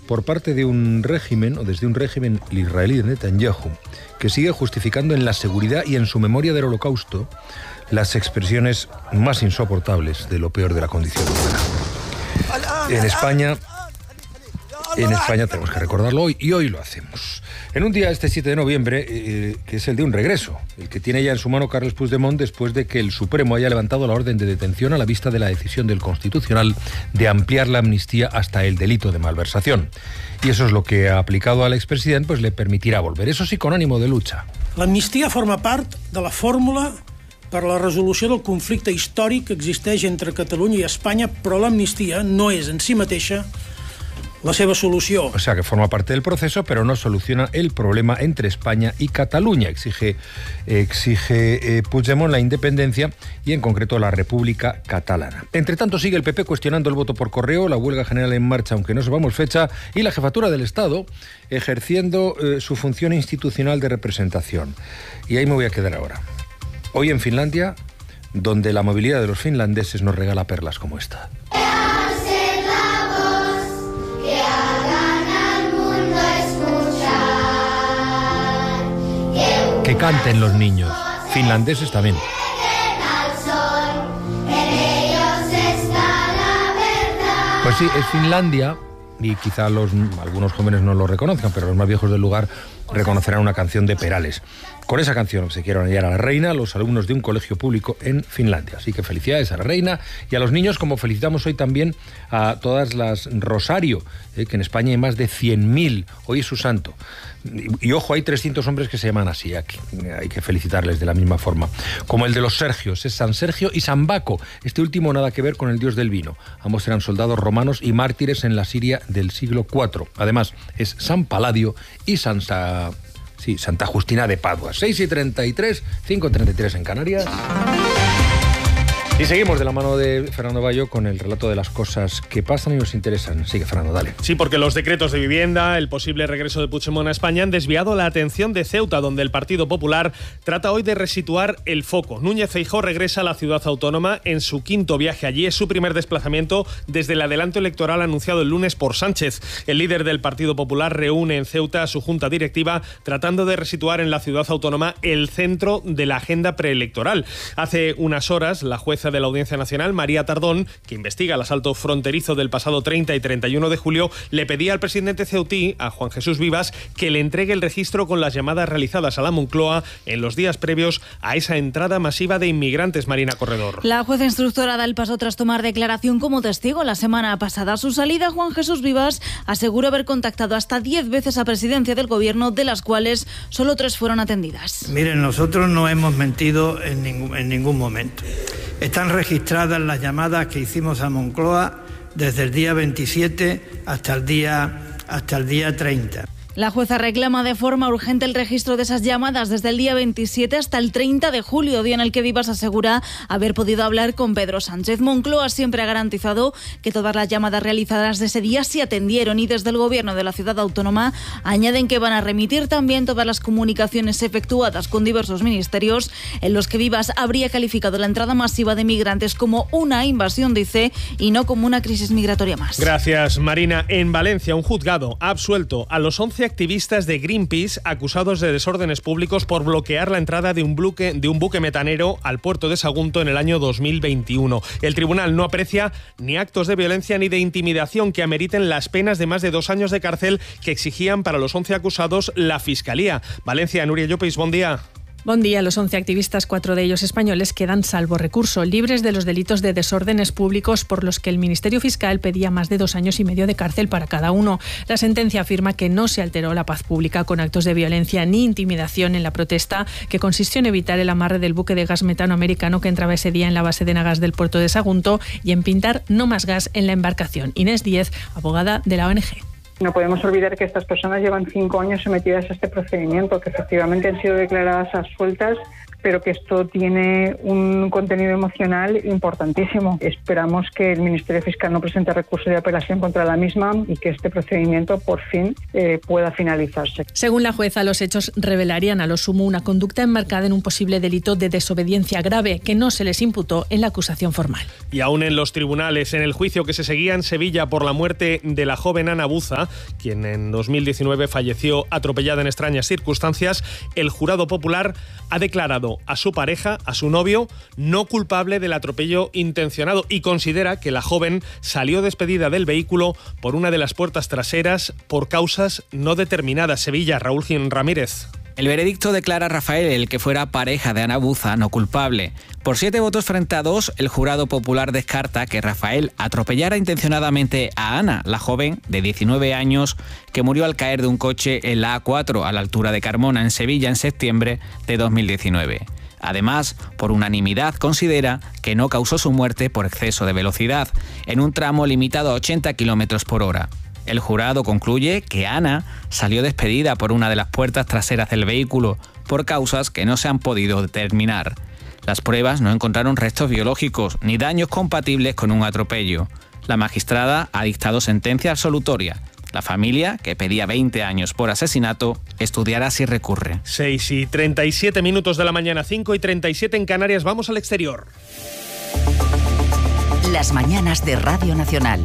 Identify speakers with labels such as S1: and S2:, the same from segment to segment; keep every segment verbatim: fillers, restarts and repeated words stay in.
S1: por parte de un régimen, o desde un régimen israelí de Netanyahu, que sigue justificando en la seguridad y en su memoria del Holocausto las expresiones más insoportables de lo peor de la condición humana. En España, en España tenemos que recordarlo hoy, y hoy lo hacemos. En un día, este siete de noviembre, eh, que es el de un regreso, el que tiene ya en su mano Carles Puigdemont después de que el Supremo haya levantado la orden de detención a la vista de la decisión del Constitucional de ampliar la amnistía hasta el delito de malversación. Y eso es lo que ha aplicado al expresidente, pues le permitirá volver, eso sí, con ánimo de lucha.
S2: L'amnistia forma part de la fórmula per a la resolució del conflicte històric que existeix entre Catalunya i Espanya, però l'amnistia no és en si mateixa la seva solució.
S1: O sea, que forma parte del proceso, pero no soluciona el problema entre España y Cataluña. Exige, exige eh, Puigdemont la independencia y, en concreto, la República Catalana. Entre tanto, sigue el P P cuestionando el voto por correo, la huelga general en marcha, aunque no sepamos fecha, y la jefatura del Estado ejerciendo eh, su función institucional de representación. Y ahí me voy a quedar ahora. Hoy en Finlandia, donde la movilidad de los finlandeses nos regala perlas como esta. Que canten los niños, finlandeses también. Pues sí, es Finlandia, y quizá los, algunos jóvenes no lo reconozcan, pero los más viejos del lugar reconocerán una canción de Perales. Con esa canción se quieren hallar a la reina los alumnos de un colegio público en Finlandia. Así que felicidades a la reina y a los niños, como felicitamos hoy también a todas las Rosario, eh, que en España hay más de cien mil. Hoy es su santo. Y, y ojo, hay trescientos hombres que se llaman así. Aquí hay que felicitarles de la misma forma. Como el de los Sergios, es San Sergio y San Baco. Este último nada que ver con el dios del vino. Ambos eran soldados romanos y mártires en la Siria del siglo cuatro. Además, es San Paladio y San Sa... Sí, Santa Justina de Padua. seis y treinta y tres, cinco y treinta y tres en Canarias. Y seguimos de la mano de Fernando Bayo con el relato de las cosas que pasan y nos interesan. Sigue, Fernando, dale.
S3: Sí, porque los decretos de vivienda, el posible regreso de Puigdemont a España han desviado la atención de Ceuta, donde el Partido Popular trata hoy de resituar el foco. Núñez Feijóo regresa a la ciudad autónoma en su quinto viaje allí. Es su primer desplazamiento desde el adelanto electoral anunciado el lunes por Sánchez. El líder del Partido Popular reúne en Ceuta a su junta directiva tratando de resituar en la ciudad autónoma el centro de la agenda preelectoral. Hace unas horas, la jueza de la Audiencia Nacional, María Tardón, que investiga el asalto fronterizo del pasado treinta y treinta y uno de julio, le pedía al presidente ceutí, a Juan Jesús Vivas, que le entregue el registro con las llamadas realizadas a la Moncloa en los días previos a esa entrada masiva de inmigrantes. Marina Corredor.
S4: La jueza instructora da el paso tras tomar declaración como testigo la semana pasada. A su salida, Juan Jesús Vivas aseguró haber contactado hasta diez veces a presidencia del gobierno, de las cuales solo tres fueron atendidas.
S5: Miren, nosotros no hemos mentido en ningún, en ningún momento. Están registradas las llamadas que hicimos a Moncloa desde el día veintisiete hasta el día, hasta el día treinta.
S4: La jueza reclama de forma urgente el registro de esas llamadas desde el día veintisiete hasta el treinta de julio, día en el que Vivas asegura haber podido hablar con Pedro Sánchez. Moncloa siempre ha garantizado que todas las llamadas realizadas de ese día se atendieron, y desde el gobierno de la ciudad autónoma añaden que van a remitir también todas las comunicaciones efectuadas con diversos ministerios en los que Vivas habría calificado la entrada masiva de migrantes como una invasión, dice, y no como una crisis migratoria más.
S3: Gracias, Marina. En Valencia, un juzgado ha absuelto a los once activistas de Greenpeace acusados de desórdenes públicos por bloquear la entrada de un buque, de un buque metanero al puerto de Sagunto en el año dos mil veintiuno. El tribunal no aprecia ni actos de violencia ni de intimidación que ameriten las penas de más de dos años de cárcel que exigían para los once acusados la Fiscalía. Valencia, Nuria Llopis, buen día.
S6: Buen día. Los once activistas, cuatro de ellos españoles, quedan salvo recurso, libres de los delitos de desórdenes públicos por los que el Ministerio Fiscal pedía más de dos años y medio de cárcel para cada uno. La sentencia afirma que no se alteró la paz pública con actos de violencia ni intimidación en la protesta, que consistió en evitar el amarre del buque de gas metano americano que entraba ese día en la base de Nagas del puerto de Sagunto y en pintar no más gas en la embarcación. Inés Díez, abogada de la O N G.
S7: No podemos olvidar que estas personas llevan cinco años sometidas a este procedimiento, que efectivamente han sido declaradas absueltas pero que esto tiene un contenido emocional importantísimo. Esperamos que el Ministerio Fiscal no presente recurso de apelación contra la misma y que este procedimiento por fin eh, pueda finalizarse.
S6: Según la jueza, los hechos revelarían a lo sumo una conducta enmarcada en un posible delito de desobediencia grave que no se les imputó en la acusación formal.
S3: Y aún en los tribunales, en el juicio que se seguía en Sevilla por la muerte de la joven Ana Buza, quien en dos mil diecinueve falleció atropellada en extrañas circunstancias, el jurado popular ha declarado a su pareja, a su novio, no culpable del atropello intencionado y considera que la joven salió despedida del vehículo por una de las puertas traseras por causas no determinadas. Sevilla, Raúl Gin Ramírez.
S8: El veredicto declara a Rafael, el que fuera pareja de Ana Buza, no culpable. Por siete votos frente a dos, el jurado popular descarta que Rafael atropellara intencionadamente a Ana, la joven de diecinueve años, que murió al caer de un coche en la A cuatro a la altura de Carmona, en Sevilla, en septiembre de dos mil diecinueve. Además, por unanimidad considera que no causó su muerte por exceso de velocidad, en un tramo limitado a ochenta kilómetros por hora. El jurado concluye que Ana salió despedida por una de las puertas traseras del vehículo por causas que no se han podido determinar. Las pruebas no encontraron restos biológicos ni daños compatibles con un atropello. La magistrada ha dictado sentencia absolutoria. La familia, que pedía veinte años por asesinato, estudiará si recurre.
S3: seis y treinta y siete minutos de la mañana, cinco y treinta y siete en Canarias. Vamos al exterior.
S9: Las mañanas de Radio Nacional.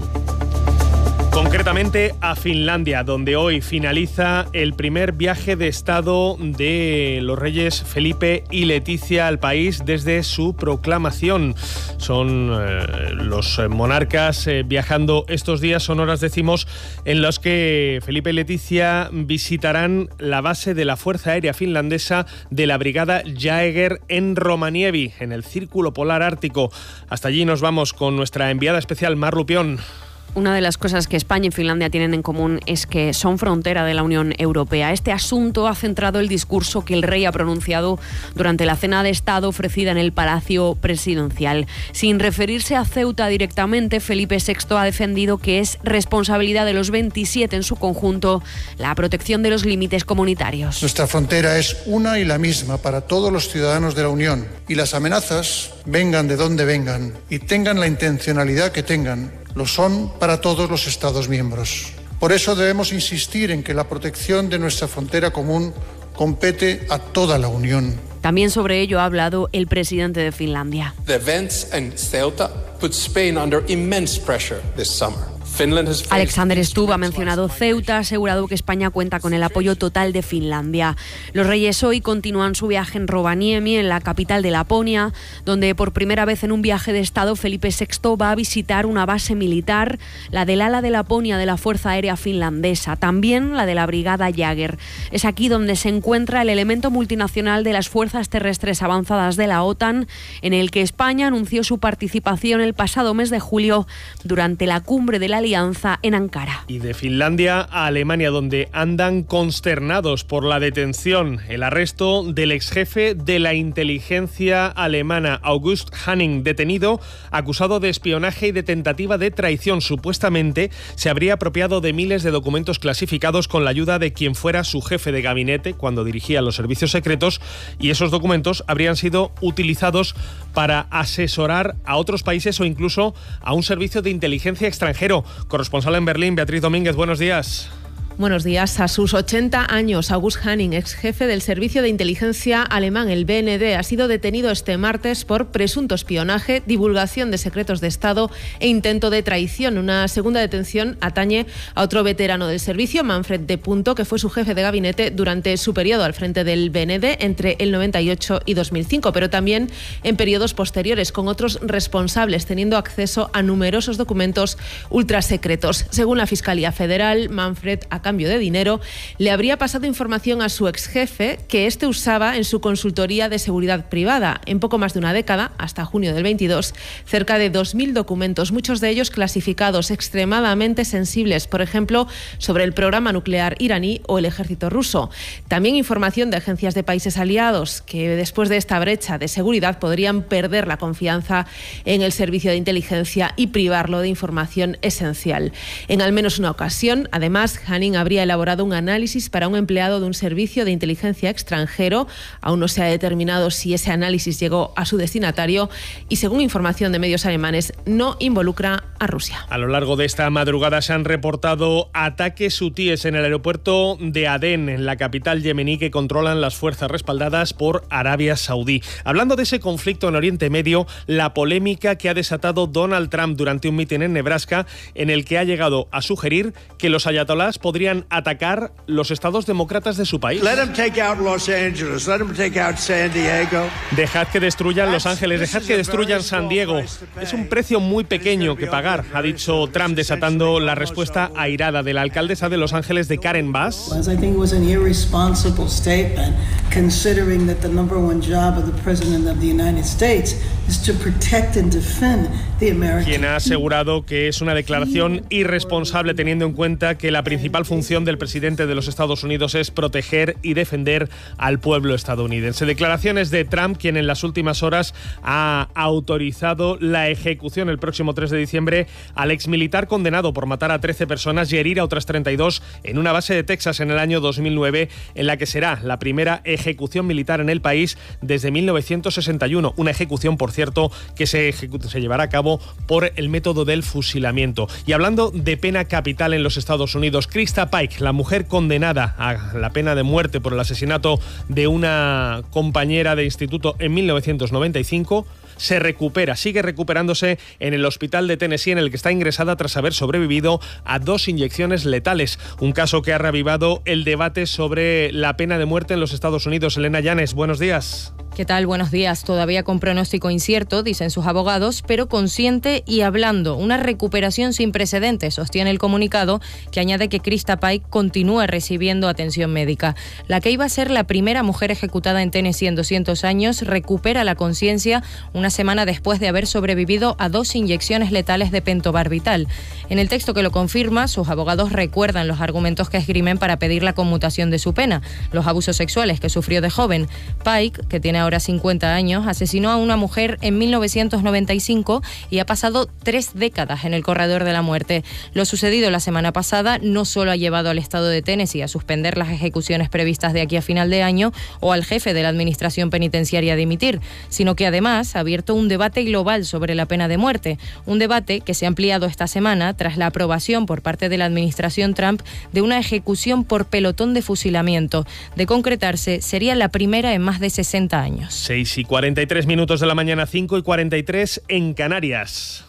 S3: Concretamente a Finlandia, donde hoy finaliza el primer viaje de Estado de los reyes Felipe y Leticia al país desde su proclamación. Son eh, los monarcas eh, viajando estos días, son horas, decimos, en los que Felipe y Leticia visitarán la base de la Fuerza Aérea Finlandesa de la Brigada Jäger en Rovaniemi, en el Círculo Polar Ártico. Hasta allí nos vamos con nuestra enviada especial, Mar Lupión.
S10: Una de las cosas que España y Finlandia tienen en común es que son frontera de la Unión Europea. Este asunto ha centrado el discurso que el rey ha pronunciado durante la cena de Estado ofrecida en el Palacio Presidencial. Sin referirse a Ceuta directamente, Felipe sexto ha defendido que es responsabilidad de los veintisiete en su conjunto la protección de los límites comunitarios.
S11: Nuestra frontera es una y la misma para todos los ciudadanos de la Unión, y las amenazas, vengan de donde vengan y tengan la intencionalidad que tengan, lo son para todos los Estados miembros. Por eso debemos insistir en que la protección de nuestra frontera común compete a toda la Unión.
S10: También sobre ello ha hablado el presidente de Finlandia.
S12: The events in Ceuta put Spain under immense pressure this summer.
S10: Alexander Stubb ha mencionado Ceuta, ha asegurado que España cuenta con el apoyo total de Finlandia. Los reyes hoy continúan su viaje en Rovaniemi, en la capital de Laponia, donde por primera vez en un viaje de Estado Felipe sexto va a visitar una base militar, la del ala de Laponia de la Fuerza Aérea Finlandesa, también la de la Brigada Jäger. Es aquí donde se encuentra el elemento multinacional de las Fuerzas Terrestres Avanzadas de la OTAN, en el que España anunció su participación el pasado mes de julio durante la cumbre de la Alianza en Ankara.
S3: Y de Finlandia a Alemania, donde andan consternados por la detención, el arresto del exjefe de la inteligencia alemana, August Hanning, detenido, acusado de espionaje y de tentativa de traición. Supuestamente se habría apropiado de miles de documentos clasificados con la ayuda de quien fuera su jefe de gabinete cuando dirigía los servicios secretos, y esos documentos habrían sido utilizados para asesorar a otros países o incluso a un servicio de inteligencia extranjero. Corresponsal en Berlín, Beatriz Domínguez, buenos días.
S13: Buenos días. A sus ochenta años, August Hanning, ex jefe del Servicio de Inteligencia alemán, el B N D, ha sido detenido este martes por presunto espionaje, divulgación de secretos de Estado e intento de traición. Una segunda detención atañe a otro veterano del servicio, Manfred de Punto, que fue su jefe de gabinete durante su periodo al frente del B N D entre el noventa y ocho y dos mil cinco, pero también en periodos posteriores, con otros responsables teniendo acceso a numerosos documentos ultrasecretos. Según la Fiscalía Federal, Manfred ha cambio de dinero, le habría pasado información a su ex jefe que éste usaba en su consultoría de seguridad privada. En poco más de una década, hasta junio del veintidós, cerca de dos mil documentos, muchos de ellos clasificados, extremadamente sensibles, por ejemplo, sobre el programa nuclear iraní o el ejército ruso. También información de agencias de países aliados que después de esta brecha de seguridad podrían perder la confianza en el servicio de inteligencia y privarlo de información esencial. En al menos una ocasión, además, Hanning Hanning habría elaborado un análisis para un empleado de un servicio de inteligencia extranjero. Aún no se ha determinado si ese análisis llegó a su destinatario y, según información de medios alemanes, no involucra a Rusia.
S3: A lo largo de esta madrugada se han reportado ataques hutíes en el aeropuerto de Adén, en la capital yemení, que controlan las fuerzas respaldadas por Arabia Saudí. Hablando de ese conflicto en Oriente Medio, la polémica que ha desatado Donald Trump durante un mitin en Nebraska, en el que ha llegado a sugerir que los ayatolás podrían atacar los estados demócratas de su país.
S14: Let them take out Los Angeles, let them take out San Diego.
S3: Dejad que destruyan Los Ángeles, dejad que destruyan San Diego. Es un precio muy pequeño que pagar, ha dicho Trump, desatando la respuesta airada de la alcaldesa de Los Ángeles, de Karen Bass.
S15: I think it was an irresponsible statement, considering that the number one job of the President of the United States is to protect and defend the American.
S3: Quien ha asegurado que es una declaración irresponsable, teniendo en cuenta que la principal función del presidente de los Estados Unidos es proteger y defender al pueblo estadounidense. Declaraciones de Trump, quien en las últimas horas ha autorizado la ejecución el próximo tres de diciembre al exmilitar condenado por matar a trece personas y herir a otras treinta y dos en una base de Texas en el año dos mil nueve, en la que será la primera ejecución militar en el país desde mil novecientos sesenta y uno. Una ejecución, por cierto, que se, ejecu- se llevará a cabo por el método del fusilamiento. Y hablando de pena capital en los Estados Unidos, Krista Pike, la mujer condenada a la pena de muerte por el asesinato de una compañera de instituto en mil novecientos noventa y cinco, se recupera, sigue recuperándose en el hospital de Tennessee, en el que está ingresada tras haber sobrevivido a dos inyecciones letales. Un caso que ha reavivado el debate sobre la pena de muerte en los Estados Unidos. Elena Llanes, buenos días.
S16: ¿Qué tal? Buenos días. Todavía con pronóstico incierto, dicen sus abogados, pero consciente y hablando. Una recuperación sin precedentes, sostiene el comunicado, que añade que Krista Pike continúa recibiendo atención médica. La que iba a ser la primera mujer ejecutada en Tennessee en doscientos años recupera la conciencia una semana después de haber sobrevivido a dos inyecciones letales de pentobarbital. En el texto que lo confirma, sus abogados recuerdan los argumentos que esgrimen para pedir la conmutación de su pena, los abusos sexuales que sufrió de joven. Pike, que tiene ahora cincuenta años, asesinó a una mujer en mil novecientos noventa y cinco y ha pasado tres décadas en el corredor de la muerte. Lo sucedido la semana pasada no solo ha llevado al estado de Tennessee a suspender las ejecuciones previstas de aquí a final de año o al jefe de la administración penitenciaria a dimitir, sino que además ha abierto un debate global sobre la pena de muerte. Un debate que se ha ampliado esta semana tras la aprobación por parte de la administración Trump de una ejecución por pelotón de fusilamiento. De concretarse, sería la primera en más de sesenta años.
S3: seis y cuarenta y tres minutos de la mañana, cinco y cuarenta y tres en Canarias.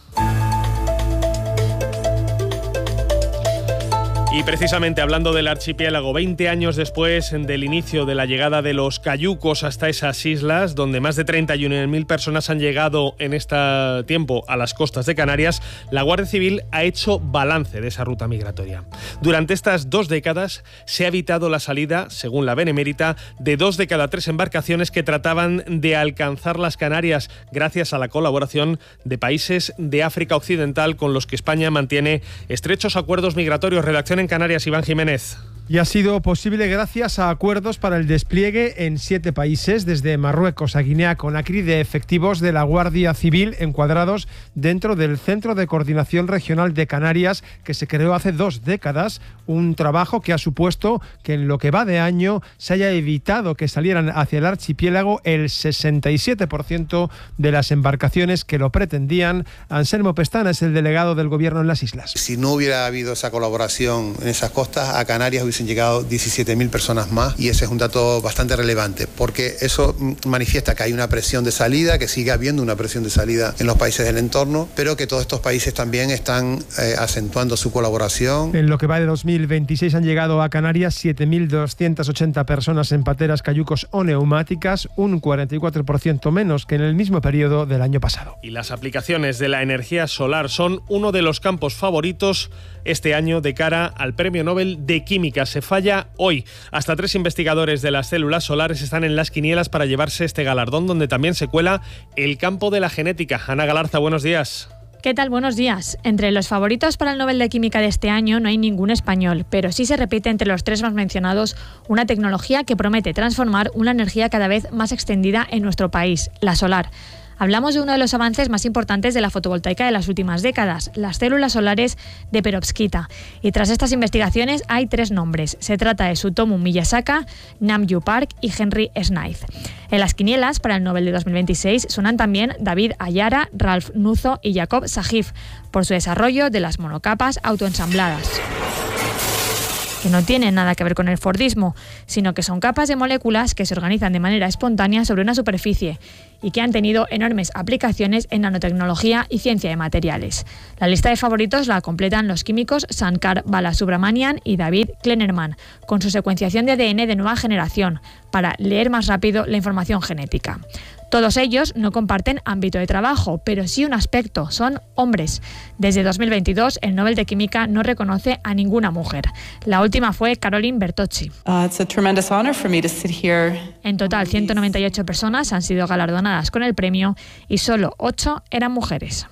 S3: Y precisamente hablando del archipiélago, veinte años después del inicio de la llegada de los cayucos hasta esas islas, donde más de treinta y una mil personas han llegado en este tiempo a las costas de Canarias, la Guardia Civil ha hecho balance de esa ruta migratoria. Durante estas dos décadas se ha evitado la salida, según la Benemérita, de dos de cada tres embarcaciones que trataban de alcanzar las Canarias, gracias a la colaboración de países de África Occidental con los que España mantiene estrechos acuerdos migratorios. Redacción en Canarias, Iván Jiménez.
S17: Y ha sido posible gracias a acuerdos para el despliegue en siete países, desde Marruecos a Guinea-Conakry, de efectivos de la Guardia Civil encuadrados dentro del Centro de Coordinación Regional de Canarias, que se creó hace dos décadas, un trabajo que ha supuesto que en lo que va de año se haya evitado que salieran hacia el archipiélago el sesenta y siete por ciento de las embarcaciones que lo pretendían. Anselmo Pestana es el delegado del Gobierno en las islas.
S18: Si no hubiera habido esa colaboración en esas costas, a Canarias hubiesen llegado diecisiete mil personas más, y ese es un dato bastante relevante, porque eso manifiesta que hay una presión de salida, que sigue habiendo una presión de salida en los países del entorno, pero que todos estos países también están eh, acentuando su colaboración.
S17: En lo que va de dos mil veintiséis han llegado a Canarias siete mil doscientas ochenta personas en pateras, cayucos o neumáticas, un cuarenta y cuatro por ciento menos que en el mismo periodo del año pasado.
S3: Y las aplicaciones de la energía solar son uno de los campos favoritos este año de cara al Premio Nobel de Química. Se falla hoy. Hasta tres investigadores de las células solares están en las quinielas para llevarse este galardón, donde también se cuela el campo de la genética. Ana Galarza, buenos días.
S19: ¿Qué tal? Buenos días. Entre los favoritos para el Nobel de Química de este año no hay ningún español, pero sí se repite entre los tres más mencionados una tecnología que promete transformar una energía cada vez más extendida en nuestro país, la solar. Hablamos de uno de los avances más importantes de la fotovoltaica de las últimas décadas, las células solares de perovskita. Y tras estas investigaciones hay tres nombres. Se trata de Tsutomu Miyashita, Nam-Yu Park y Henry Snaith. En las quinielas para el Nobel de dos mil veintiséis suenan también David Ayara, Ralph Nuzo y Jacob Sajif por su desarrollo de las monocapas autoensambladas, que no tienen nada que ver con el Fordismo, sino que son capas de moléculas que se organizan de manera espontánea sobre una superficie y que han tenido enormes aplicaciones en nanotecnología y ciencia de materiales. La lista de favoritos la completan los químicos Sankar Balasubramanian y David Kleinerman, con su secuenciación de A D N de nueva generación, para leer más rápido la información genética. Todos ellos no comparten ámbito de trabajo, pero sí un aspecto: son hombres. Desde dos mil veintidós, el Nobel de Química no reconoce a ninguna mujer. La última fue Caroline Bertocci.
S20: Uh, it's a tremendous honor for me to sit here.
S19: En total, ciento noventa y ocho personas han sido galardonadas con el premio y solo ocho eran mujeres.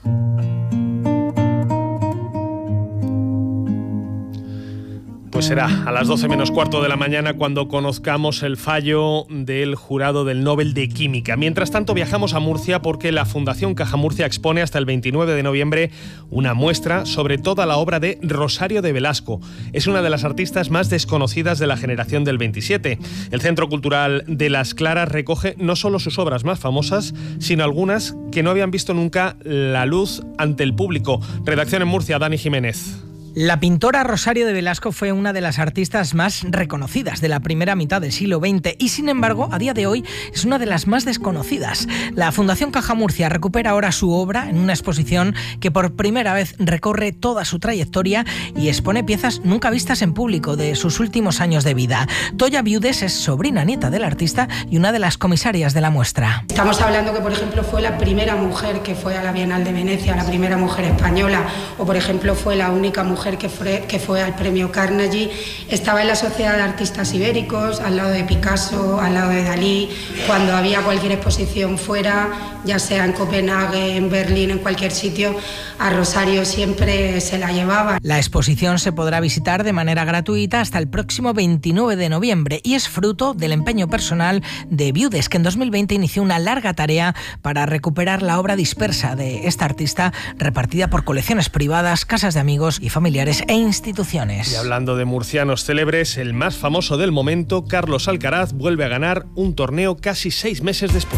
S3: Pues será a las doce menos cuarto de la mañana cuando conozcamos el fallo del jurado del Nobel de Química. Mientras tanto, viajamos a Murcia porque la Fundación Caja Murcia expone hasta el veintinueve de noviembre una muestra sobre toda la obra de Rosario de Velasco. Es una de las artistas más desconocidas de la generación del veintisiete. El Centro Cultural de Las Claras recoge no solo sus obras más famosas, sino algunas que no habían visto nunca la luz ante el público. Redacción en Murcia, Dani Jiménez.
S21: La pintora Rosario de Velasco fue una de las artistas más reconocidas de la primera mitad del siglo veinte y, sin embargo, a día de hoy es una de las más desconocidas. La Fundación Caja Murcia recupera ahora su obra en una exposición que por primera vez recorre toda su trayectoria y expone piezas nunca vistas en público de sus últimos años de vida. Toya Viudes es sobrina nieta del artista y una de las comisarias de la muestra.
S22: Estamos hablando que, por ejemplo, fue la primera mujer que fue a la Bienal de Venecia, la primera mujer española, o, por ejemplo, fue la única mujer Que fue, que fue al premio Carnegie. Estaba en la Sociedad de Artistas Ibéricos, al lado de Picasso, al lado de Dalí. Cuando había cualquier exposición fuera, ya sea en Copenhague, en Berlín, en cualquier sitio, a Rosario siempre se la llevaba.
S21: La exposición se podrá visitar de manera gratuita hasta el próximo veintinueve de noviembre y es fruto del empeño personal de Viudes, que en dos mil veinte inició una larga tarea para recuperar la obra dispersa de esta artista, repartida por colecciones privadas, casas de amigos y familiares e instituciones.
S3: Y hablando de murcianos célebres, el más famoso del momento, Carlos Alcaraz, vuelve a ganar un torneo casi seis meses después.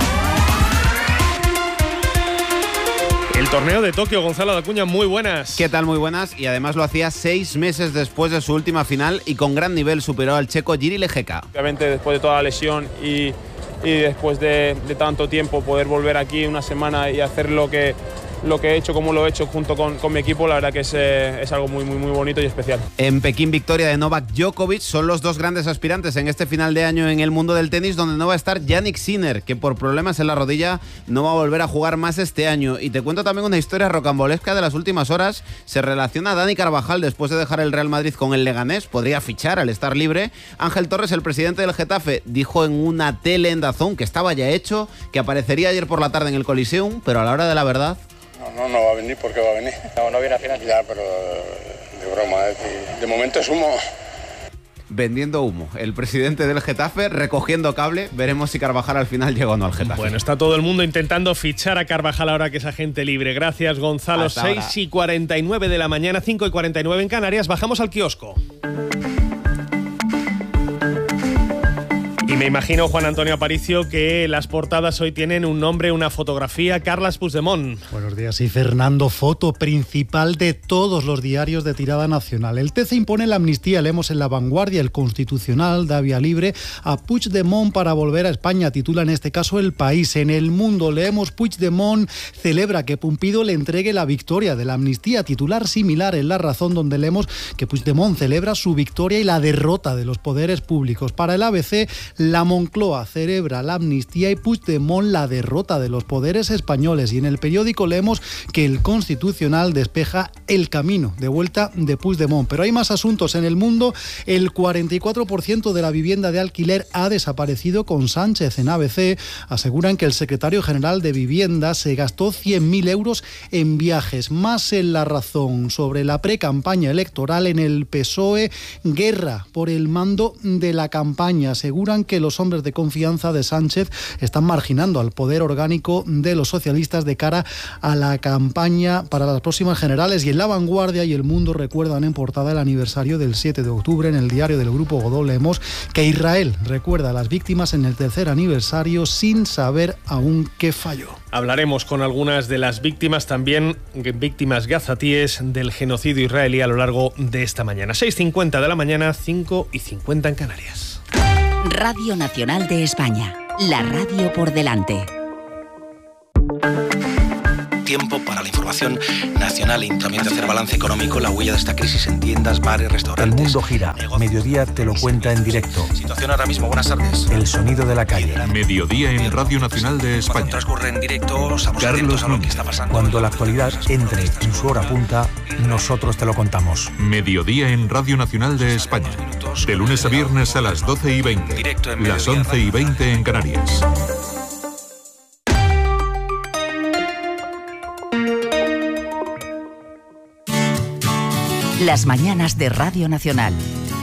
S3: El torneo de Tokio, Gonzalo Dacuña, muy buenas.
S23: ¿Qué tal? Muy buenas. Y además lo hacía seis meses después de su última final y con gran nivel superó al checo Jiri Lehecka.
S24: Obviamente después de toda la lesión y, y después de, de tanto tiempo poder volver aquí una semana y hacer lo que... lo que he hecho, como lo he hecho junto con, con mi equipo, la verdad que es, eh, es algo muy, muy, muy bonito y especial.
S23: En Pekín, victoria de Novak Djokovic. Son los dos grandes aspirantes en este final de año en el mundo del tenis, donde no va a estar Jannik Sinner, que por problemas en la rodilla no va a volver a jugar más este año. Y te cuento también una historia rocambolesca de las últimas horas. Se relaciona a Dani Carvajal después de dejar el Real Madrid con el Leganés. Podría fichar al estar libre. Ángel Torres, el presidente del Getafe, dijo en una tele en DAZN que estaba ya hecho, que aparecería ayer por la tarde en el Coliseum, pero a la hora de la verdad...
S25: No, no va a venir porque va a venir. No, no viene a final. Ya, pero de broma, ¿eh? De momento es humo.
S23: Vendiendo humo. El presidente del Getafe recogiendo cable. Veremos si Carvajal al final llega o no al Getafe.
S3: Bueno, está todo el mundo intentando fichar a Carvajal ahora que es agente libre. Gracias, Gonzalo.
S23: Hasta
S3: seis
S23: ahora.
S3: y cuarenta y nueve de la mañana, cinco y cuarenta y nueve en Canarias. Bajamos al kiosco. Y me imagino, Juan Antonio Aparicio, que las portadas hoy tienen un nombre, una fotografía. Carles Puigdemont.
S26: Buenos días. Y Fernando, foto principal de todos los diarios de tirada nacional. El T C impone la amnistía. Leemos en La Vanguardia: el Constitucional da vía libre a Puigdemont para volver a España. Titula en este caso El País. En El Mundo leemos: Puigdemont celebra que Pumpido le entregue la victoria de la amnistía. Titular similar en La Razón, donde leemos que Puigdemont celebra su victoria y la derrota de los poderes públicos. Para el A B C, la Moncloa celebra la amnistía y Puigdemont la derrota de los poderes españoles. Y en El Periódico leemos que el Constitucional despeja el camino de vuelta de Puigdemont. Pero hay más asuntos. En El Mundo, el cuarenta y cuatro por ciento de la vivienda de alquiler ha desaparecido con Sánchez. En A B C aseguran que el secretario general de Vivienda se gastó cien mil euros en viajes. Más en La Razón sobre la precampaña electoral. En el P S O E, guerra por el mando de la campaña. Aseguran que que los hombres de confianza de Sánchez están marginando al poder orgánico de los socialistas de cara a la campaña para las próximas generales. Y en La Vanguardia y El Mundo recuerdan en portada el aniversario del siete de octubre. En el diario del Grupo Godó leemos que Israel recuerda a las víctimas en el tercer aniversario sin saber aún qué falló.
S3: Hablaremos con algunas de las víctimas, también víctimas gazatíes del genocidio israelí a lo largo de esta mañana. seis cincuenta de la mañana, cinco y cincuenta en Canarias.
S9: Radio Nacional de España, la radio por delante.
S1: Tiempo para la información nacional y también de hacer balance económico, la huella de esta crisis en tiendas, bares, restaurantes.
S2: El mundo gira. Mediodía te lo cuenta en directo.
S1: Situación ahora mismo. Buenas tardes.
S2: El sonido de la calle.
S4: Mediodía en Radio Nacional de España.
S1: Cuando transcurre en directo, estamos atentos a lo que está pasando.
S2: Cuando la actualidad entre en su hora punta, nosotros te lo contamos.
S4: Mediodía en Radio Nacional de España. De lunes a viernes a las doce y veinte. Las once y veinte en Canarias.
S9: Las mañanas de Radio Nacional.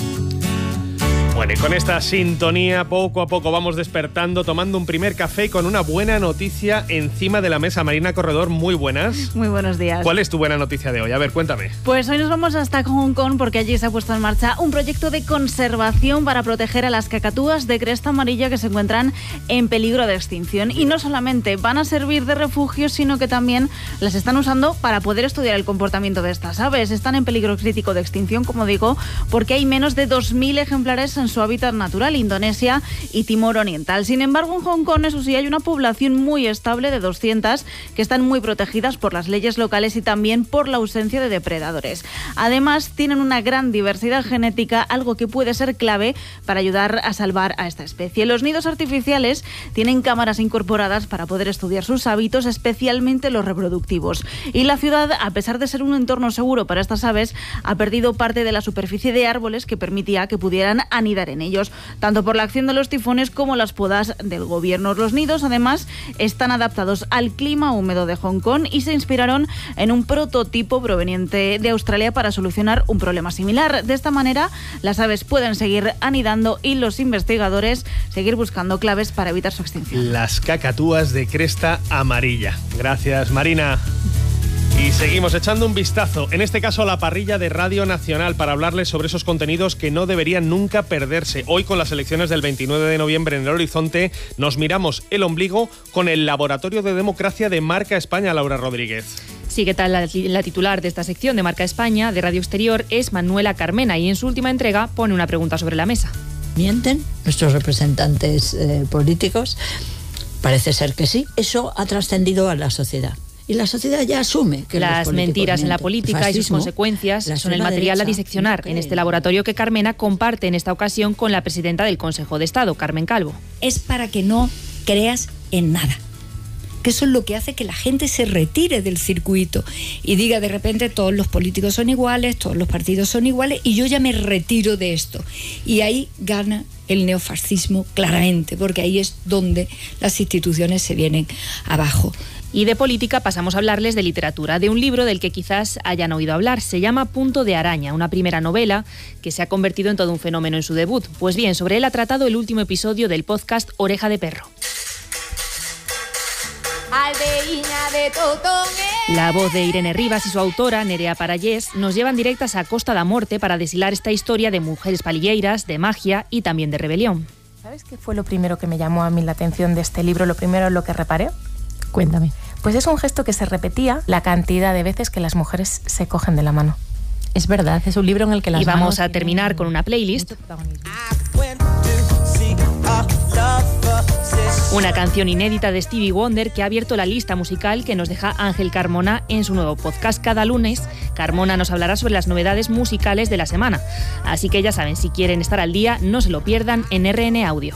S3: Bueno, y con esta sintonía poco a poco vamos despertando, tomando un primer café con una buena noticia encima de la mesa. Marina Corredor, muy buenas.
S5: Muy buenos días.
S3: ¿Cuál es tu buena noticia de hoy? A ver, cuéntame.
S5: Pues hoy nos vamos hasta Hong Kong porque allí se ha puesto en marcha un proyecto de conservación para proteger a las cacatúas de cresta amarilla que se encuentran en peligro de extinción. Y no solamente van a servir de refugio, sino que también las están usando para poder estudiar el comportamiento de estas aves. Están en peligro crítico de extinción, como digo, porque hay menos de dos mil ejemplares en su hábitat natural, Indonesia y Timor Oriental. Sin embargo, en Hong Kong, eso sí, hay una población muy estable de doscientas que están muy protegidas por las leyes locales y también por la ausencia de depredadores. Además, tienen una gran diversidad genética, algo que puede ser clave para ayudar a salvar a esta especie. Los nidos artificiales tienen cámaras incorporadas para poder estudiar sus hábitos, especialmente los reproductivos. Y la ciudad, a pesar de ser un entorno seguro para estas aves, ha perdido parte de la superficie de árboles que permitía que pudieran anidar en ellos, tanto por la acción de los tifones como las podas del gobierno. Los nidos, además, están adaptados al clima húmedo de Hong Kong y se inspiraron en un prototipo proveniente de Australia para solucionar un problema similar. De esta manera, las aves pueden seguir anidando y los investigadores seguir buscando claves para evitar su extinción.
S3: Las cacatúas de cresta amarilla. Gracias, Marina. Y seguimos echando un vistazo, en este caso a la parrilla de Radio Nacional, para hablarles sobre esos contenidos que no deberían nunca perderse. Hoy, con las elecciones del veintinueve de noviembre en el horizonte, nos miramos el ombligo con el Laboratorio de Democracia de Marca España. Laura Rodríguez.
S6: Sí, ¿qué tal? La, la titular de esta sección de Marca España, de Radio Exterior, es Manuela Carmena, y en su última entrega pone una pregunta sobre la mesa.
S7: ¿Mienten nuestros representantes eh, políticos? Parece ser que sí. Eso ha trascendido a la sociedad. Y la sociedad ya asume que
S6: las
S7: los
S6: mentiras
S7: mienten.
S6: en la política y sus consecuencias son el material derecha, a diseccionar en este laboratorio que Carmena comparte en esta ocasión con la presidenta del Consejo de Estado, Carmen Calvo.
S27: Es para que no creas en nada. Que eso es lo que hace que la gente se retire del circuito y diga de repente todos los políticos son iguales, todos los partidos son iguales y yo ya me retiro de esto. Y ahí gana el neofascismo claramente, porque ahí es donde las instituciones se vienen abajo.
S6: Y de política pasamos a hablarles de literatura, de un libro del que quizás hayan oído hablar. Se llama Punto de Araña, una primera novela que se ha convertido en todo un fenómeno en su debut. Pues bien, sobre él ha tratado el último episodio del podcast Oreja de Perro. La voz de Irene Rivas y su autora, Nerea Parallés, nos llevan directas a Costa da Morte para deshilar esta historia de mujeres palilleiras, de magia y también de rebelión.
S28: ¿Sabes qué fue lo primero que me llamó a mí la atención de este libro? Lo primero en lo que reparé.
S6: Cuéntame.
S28: Pues es un gesto que se repetía la cantidad de veces que las mujeres se cogen de la mano.
S6: Es verdad, es un libro en el que las Y vamos manos a terminar con una playlist. Una canción inédita de Stevie Wonder que ha abierto la lista musical que nos deja Ángel Carmona en su nuevo podcast. Cada lunes, Carmona nos hablará sobre las novedades musicales de la semana. Así que ya saben, si quieren estar al día, no se lo pierdan en R N Audio.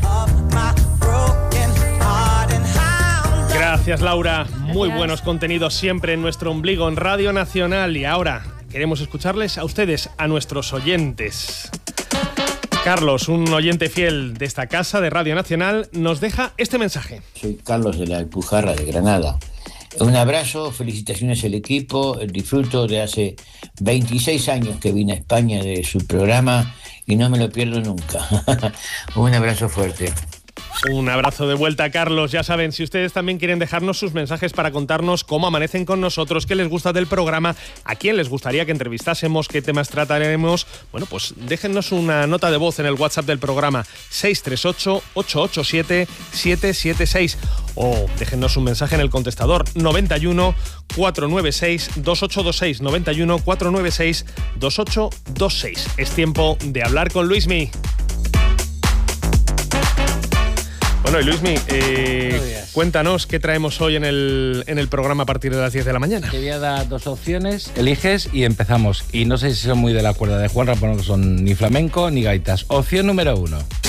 S3: Gracias, Laura. Muy buenos contenidos siempre en nuestro ombligo en Radio Nacional. Y ahora queremos escucharles a ustedes, a nuestros oyentes. Carlos, un oyente fiel de esta casa de Radio Nacional, nos deja este mensaje.
S29: Soy Carlos de la Alpujarra de Granada. Un abrazo, felicitaciones al equipo, disfruto de hace veintiséis años que vine a España de su programa y no me lo pierdo nunca. Un abrazo fuerte.
S3: Un abrazo de vuelta, Carlos. Ya saben, si ustedes también quieren dejarnos sus mensajes para contarnos cómo amanecen con nosotros, qué les gusta del programa, a quién les gustaría que entrevistásemos, qué temas trataremos, bueno, pues déjennos una nota de voz en el WhatsApp del programa seis tres ocho, ocho ocho siete, siete siete seis o déjennos un mensaje en el contestador noventa y uno, cuatrocientos noventa y seis, veintiocho veintiséis, noventa y uno, cuatrocientos noventa y seis, veintiocho veintiséis. Es tiempo de hablar con Luismi. Bueno, y Luismi, eh, cuéntanos qué traemos hoy en el, en el programa a partir de las diez de la mañana.
S8: Te voy a dar dos opciones, eliges y empezamos. Y no sé si son muy de la cuerda de Juanra, porque no son ni flamenco ni gaitas. Opción número uno.